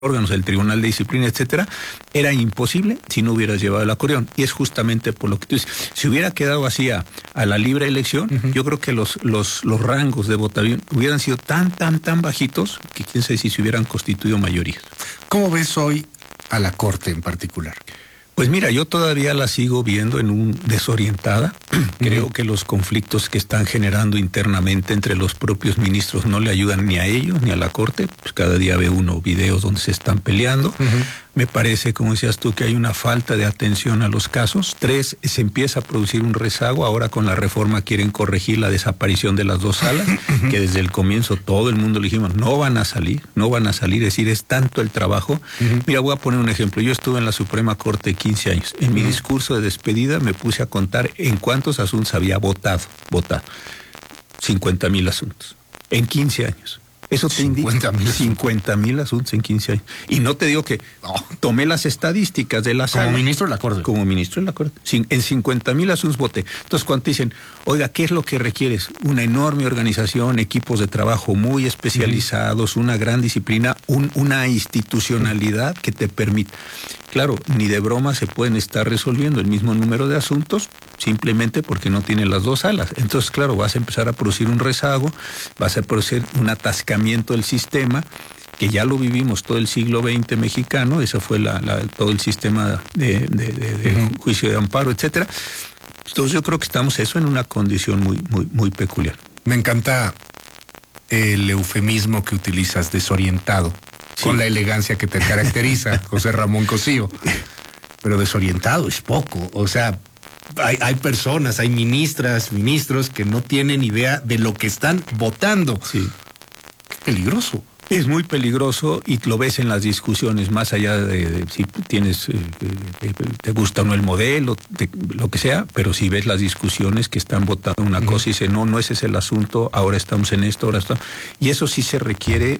órganos, el Tribunal de Disciplina, etcétera, era imposible si no hubieras llevado el acordeón. Y es justamente por lo que tú dices. Si hubiera quedado así a la libre elección, yo creo que los rangos de votación hubieran sido tan bajitos que quién sabe si se hubieran constituido mayorías. ¿Cómo ves hoy a la Corte en particular? Pues mira, yo todavía la sigo viendo en un desorientada. Creo que los conflictos que están generando internamente entre los propios ministros no le ayudan ni a ellos ni a la Corte. Pues cada día ve uno videos donde se están peleando. Me parece, como decías tú, que hay una falta de atención a los casos. 3, se empieza a producir un rezago. Ahora con la reforma quieren corregir la desaparición de las 2 salas, que desde el comienzo todo el mundo le dijimos, no van a salir. Es decir, es tanto el trabajo. Mira, voy a poner un ejemplo. Yo estuve en la Suprema Corte 15 años. En mi discurso de despedida me puse a contar en cuántos asuntos había votado. 50,000 asuntos. En 15 años. Eso te indica 50,000 asuntos en 15 años. Y no te digo que tomé las estadísticas de la sala. Como ministro de la Corte. Como ministro de la Corte. En 50,000 asuntos voté. Entonces, cuando te dicen, oiga, ¿qué es lo que requieres? Una enorme organización, equipos de trabajo muy especializados, una gran disciplina, una institucionalidad que te permite. Claro, ni de broma se pueden estar resolviendo el mismo número de asuntos simplemente porque no tienen las 2 salas. Entonces, claro, vas a empezar a producir un rezago, vas a producir un atascamiento del sistema, que ya lo vivimos todo el siglo XX mexicano, eso fue todo el sistema de juicio de amparo, etcétera. Entonces yo creo que estamos en una condición muy peculiar. Me encanta el eufemismo que utilizas, desorientado. Sí. Con la elegancia que te caracteriza, José Ramón Cosío. Pero desorientado es poco. O sea, hay personas, hay ministros que no tienen idea de lo que están votando. Sí. Qué peligroso. Es muy peligroso y lo ves en las discusiones, más allá de si tienes, te gusta o no el modelo, lo que sea, pero si ves las discusiones que están votando una cosa y dicen, no ese es el asunto, ahora estamos en esto, ahora estamos. Y eso sí se requiere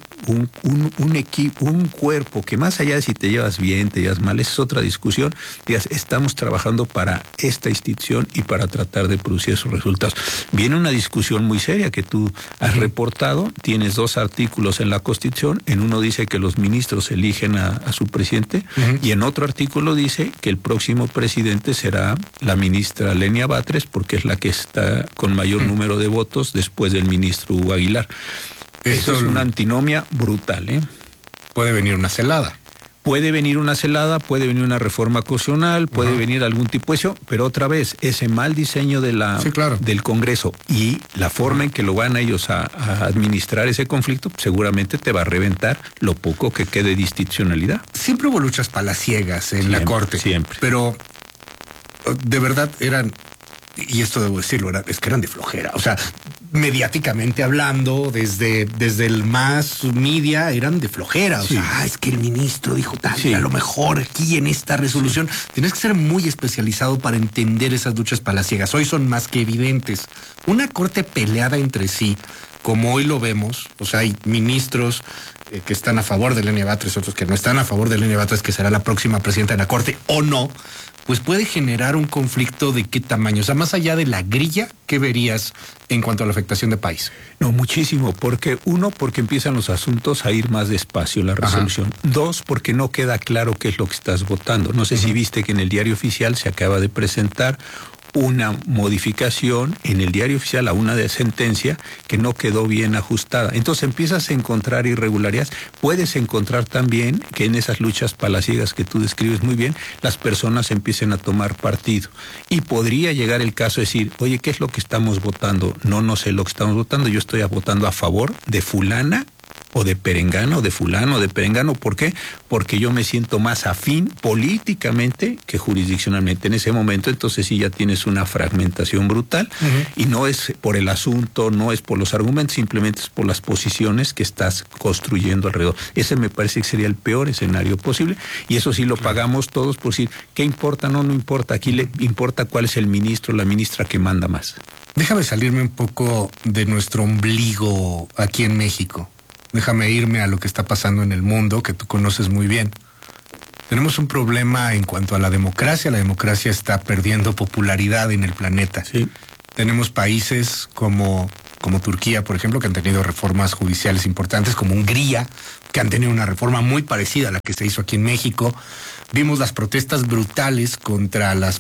un equipo, un cuerpo, que más allá de si te llevas bien, te llevas mal, esa es otra discusión, digas, estamos trabajando para esta institución y para tratar de producir esos resultados. Viene una discusión muy seria que tú has reportado, tienes 2 artículos en la Constitución, en uno dice que los ministros eligen a su presidente y en otro artículo dice que el próximo presidente será la ministra Lenia Batres porque es la que está con mayor número de votos después del ministro Hugo Aguilar. Eso es una antinomia brutal, ¿eh? Puede venir una celada. Puede venir una celada, puede venir una reforma constitucional, puede venir algún tipo de eso, pero otra vez, ese mal diseño del Congreso y la forma en que lo van ellos a administrar ese conflicto, seguramente te va a reventar lo poco que quede de institucionalidad. Siempre hubo luchas palaciegas en la Corte. Siempre. Pero de verdad eran, y esto debo decirlo, es que eran de flojera. O sea, mediáticamente hablando, desde el más media, eran de flojera. O sea, es que el ministro dijo tal, a lo mejor aquí en esta resolución. Tienes que ser muy especializado para entender esas luchas palaciegas. Hoy son más que evidentes. Una Corte peleada entre sí, como hoy lo vemos, o sea, hay ministros que están a favor de Lenia Batres, otros que no están a favor de Lenia Batres, que será la próxima presidenta de la Corte, o no, pues puede generar un conflicto de qué tamaño. O sea, más allá de la grilla, ¿qué verías en cuanto a la afectación de país? No, muchísimo, porque empiezan los asuntos a ir más despacio la resolución. 2, porque no queda claro qué es lo que estás votando. No sé si viste que en el Diario Oficial se acaba de presentar una modificación en el Diario Oficial a una de sentencia que no quedó bien ajustada. Entonces empiezas a encontrar irregularidades. Puedes encontrar también que en esas luchas palaciegas que tú describes muy bien, las personas empiecen a tomar partido. Y podría llegar el caso de decir, oye, ¿qué es lo que estamos votando? No sé lo que estamos votando, yo estoy votando a favor de fulana o de perengano, de fulano, de perengano. ¿Por qué? Porque yo me siento más afín políticamente que jurisdiccionalmente. En ese momento, entonces sí ya tienes una fragmentación brutal y no es por el asunto, no es por los argumentos, simplemente es por las posiciones que estás construyendo alrededor. Ese me parece que sería el peor escenario posible y eso sí lo pagamos todos por decir, ¿qué importa? No importa. Aquí le importa cuál es el ministro o la ministra que manda más. Déjame salirme un poco de nuestro ombligo aquí en México. Déjame irme a lo que está pasando en el mundo, que tú conoces muy bien. Tenemos un problema en cuanto a la democracia. La democracia está perdiendo popularidad en el planeta. Sí. Tenemos países como como Turquía, por ejemplo, que han tenido reformas judiciales importantes, como Hungría, que han tenido una reforma muy parecida a la que se hizo aquí en México. Vimos las protestas brutales contra las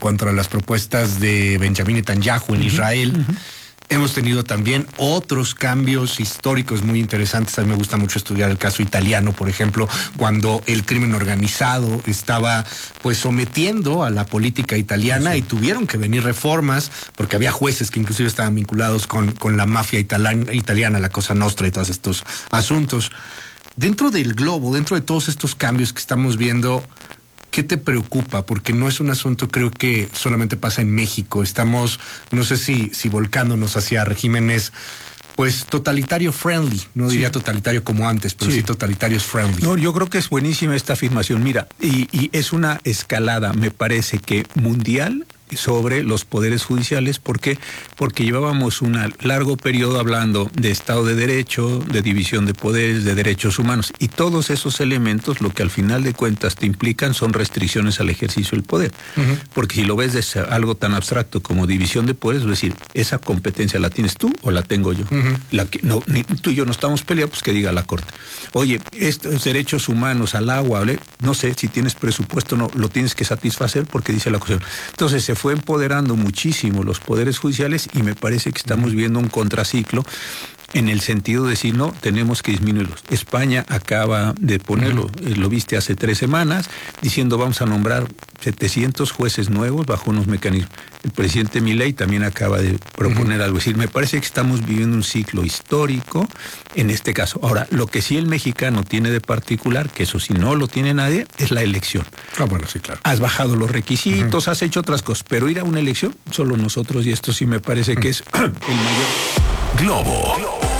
propuestas de Benjamín Netanyahu en Israel. Hemos tenido también otros cambios históricos muy interesantes. A mí me gusta mucho estudiar el caso italiano, por ejemplo, cuando el crimen organizado estaba pues sometiendo a la política italiana, y tuvieron que venir reformas porque había jueces que inclusive estaban vinculados con la mafia italiana, la Cosa Nostra y todos estos asuntos. Dentro del globo, dentro de todos estos cambios que estamos viendo, ¿qué te preocupa? Porque no es un asunto, creo que solamente pasa en México. Estamos, no sé si volcándonos hacia regímenes, pues totalitario friendly. No diría totalitario como antes, pero sí totalitarios friendly. No, yo creo que es buenísima esta afirmación. Mira, y es una escalada, me parece que mundial, sobre los poderes judiciales. ¿Por qué? Porque llevábamos un largo periodo hablando de Estado de Derecho, de división de poderes, de derechos humanos, y todos esos elementos lo que al final de cuentas te implican son restricciones al ejercicio del poder. Porque si lo ves de algo tan abstracto como división de poderes, es decir, esa competencia la tienes tú o la tengo yo. La que, no, ni tú y yo no estamos peleados, pues que diga la Corte. Oye, estos derechos humanos al agua, no sé, si tienes presupuesto no, lo tienes que satisfacer porque dice la Constitución. Entonces se fue empoderando muchísimo los poderes judiciales, y me parece que estamos viendo un contraciclo en el sentido de decir, no, tenemos que disminuirlos. España acaba de ponerlo, lo viste hace 3 semanas, diciendo vamos a nombrar 700 jueces nuevos bajo unos mecanismos. El presidente Milei también acaba de proponer algo. Es decir, me parece que estamos viviendo un ciclo histórico en este caso. Ahora, lo que sí el mexicano tiene de particular, que eso sí no lo tiene nadie, es la elección. Ah, bueno, sí, claro. Has bajado los requisitos, has hecho otras cosas, pero ir a una elección, solo nosotros, y esto sí me parece que es el mayor... Globo.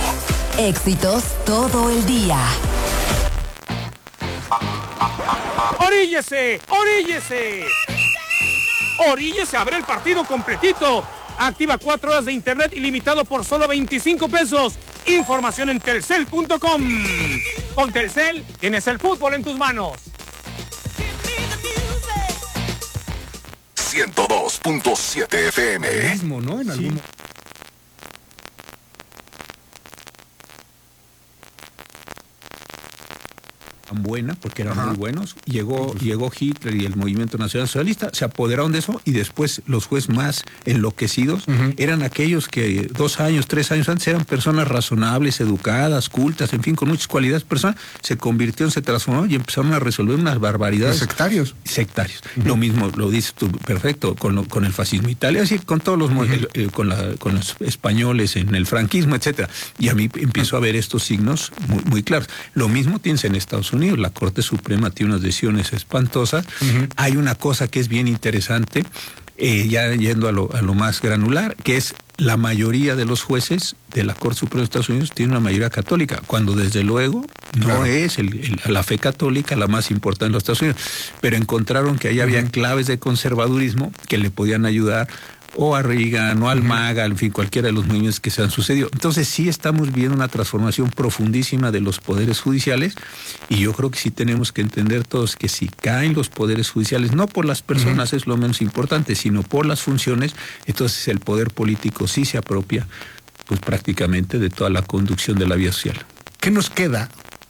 Éxitos todo el día. ¡Oríllese! ¡Oríllese! ¡Oríllese a ver el partido completito! Activa 4 horas de internet ilimitado por solo 25 pesos. Información en telcel.com. Con Telcel tienes el fútbol en tus manos. 102.7 FM. Mismo, ¿no? En algún buena, porque eran muy buenos. Llegó Hitler y el Movimiento Nacional Socialista, se apoderaron de eso, y después los jueces más enloquecidos eran aquellos que 2 años, 3 años antes eran personas razonables, educadas, cultas, en fin, con muchas cualidades personales, se convirtieron, se transformaron y empezaron a resolver unas barbaridades. Sectarios. Lo mismo lo dices tú, perfecto, con el fascismo Italia, así con todos los con los españoles en el franquismo, etcétera. Y a mí empiezo a ver estos signos muy, muy claros. Lo mismo tienes en Estados Unidos. La Corte Suprema tiene unas decisiones espantosas. Hay una cosa que es bien interesante, ya yendo a lo más granular, que es la mayoría de los jueces de la Corte Suprema de Estados Unidos tienen una mayoría católica, cuando desde luego no es la fe católica la más importante en los Estados Unidos, pero encontraron que ahí había claves de conservadurismo que le podían ayudar o a Reagan, o al MAGA, en fin, cualquiera de los movimientos que se han sucedido. Entonces sí estamos viendo una transformación profundísima de los poderes judiciales, y yo creo que sí tenemos que entender todos que si caen los poderes judiciales, no por las personas es lo menos importante, sino por las funciones, entonces el poder político sí se apropia pues prácticamente de toda la conducción de la vida social. ¿Qué nos queda?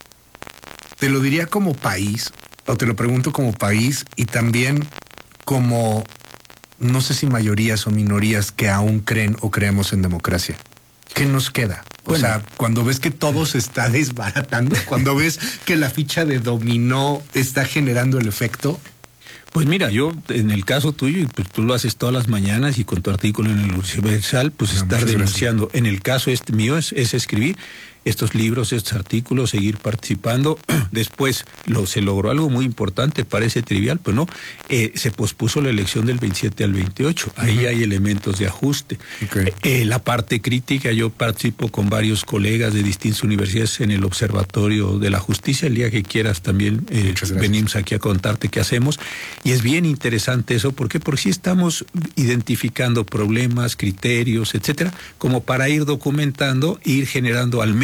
Te lo diría como país, o te lo pregunto como país, y también como... no sé si mayorías o minorías que aún creen o creemos en democracia. ¿Qué nos queda? O sea, cuando ves que todo se está desbaratando, cuando ves que la ficha de dominó está generando el efecto. Pues mira, yo en el caso tuyo, y pues tú lo haces todas las mañanas y con tu artículo en el Universal, pues estar denunciando. En el caso mío es escribir estos libros, estos artículos, seguir participando. Después se logró algo muy importante, parece trivial, pero no, se pospuso la elección del 27 al 28. Ahí hay elementos de ajuste. La parte crítica, yo participo con varios colegas de distintas universidades en el Observatorio de la Justicia. El día que quieras también venimos aquí a contarte qué hacemos. Y es bien interesante eso. ¿Por qué? Porque sí estamos identificando problemas, criterios, etcétera, como para ir documentando e ir generando al menos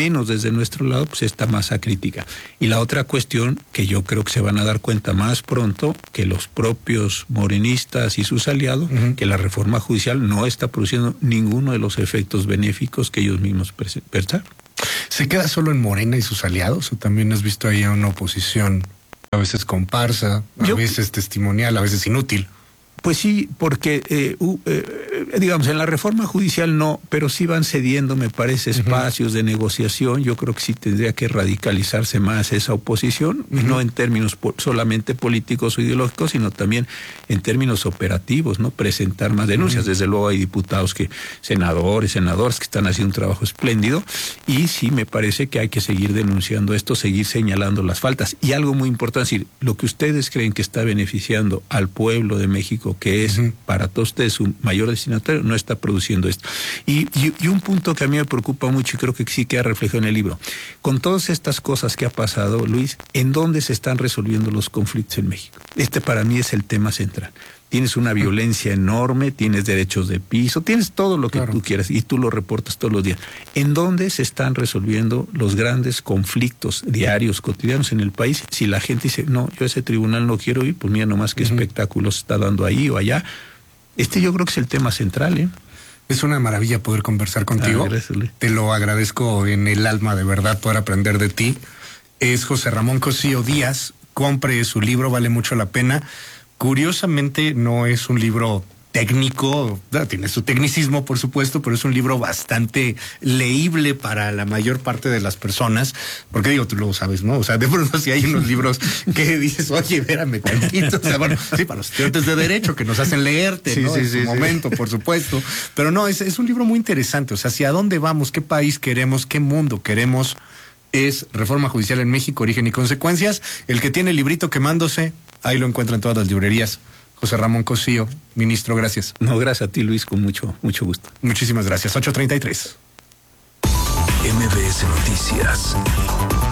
menos desde nuestro lado, pues esta masa crítica. Y la otra cuestión que yo creo que se van a dar cuenta más pronto, que los propios morenistas y sus aliados, que la reforma judicial no está produciendo ninguno de los efectos benéficos que ellos mismos pensaron. ¿Se queda solo en Morena y sus aliados o también has visto ahí a una oposición a veces comparsa, a veces testimonial, a veces inútil? Pues sí, porque, digamos, en la reforma judicial no, pero sí van cediendo, me parece, espacios de negociación. Yo creo que sí tendría que radicalizarse más esa oposición, no en términos solamente políticos o ideológicos, sino también en términos operativos, ¿no? Presentar más denuncias. Desde luego hay diputados senadores que están haciendo un trabajo espléndido, y sí me parece que hay que seguir denunciando esto, seguir señalando las faltas. Y algo muy importante, es decir, lo que ustedes creen que está beneficiando al pueblo de México, que es para todos ustedes un mayor destinatario, no está produciendo esto. Y un punto que a mí me preocupa mucho, y creo que sí queda reflejado en el libro, con todas estas cosas que ha pasado, Luis, ¿en dónde se están resolviendo los conflictos en México? Este para mí es el tema central. Tienes una violencia enorme, tienes derechos de piso, tienes todo lo que tú quieras, y tú lo reportas todos los días. ¿En dónde se están resolviendo los grandes conflictos diarios, cotidianos en el país? Si la gente dice, no, yo a ese tribunal no quiero ir, pues mira nomás qué espectáculos está dando ahí o allá. Yo creo que es el tema central, ¿eh? Es una maravilla poder conversar contigo. Gracias, Luis. Te lo agradezco en el alma, de verdad, poder aprender de ti. Es José Ramón Cosío Díaz. Compre su libro, vale mucho la pena. Curiosamente no es un libro técnico, tiene su tecnicismo por supuesto, pero es un libro bastante leíble para la mayor parte de las personas, porque digo, tú lo sabes, ¿no? O sea, de pronto si hay unos libros que dices, oye, espérame tantito, o sea, bueno, sí, para los estudiantes de Derecho que nos hacen leerte, ¿no? En su momento, por supuesto, pero no, es un libro muy interesante, o sea, hacia dónde vamos, qué país queremos, qué mundo queremos. Es Reforma Judicial en México, Origen y Consecuencias. El que tiene el librito quemándose, ahí lo encuentra en todas las librerías. José Ramón Cosío, ministro, gracias. No, gracias a ti, Luis, con mucho gusto. Muchísimas gracias. 8:33. MBS Noticias.